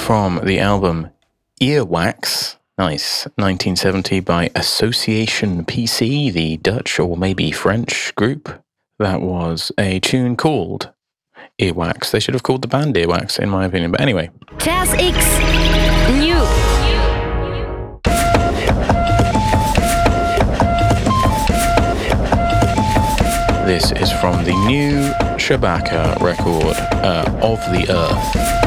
from the album Earwax, nice, 1970 by Association PC, the Dutch or maybe French group. That was a tune called Earwax. They should have called the band Earwax, in my opinion. But anyway. Jazz X New. This is from the new Shabaka record, Of the Earth.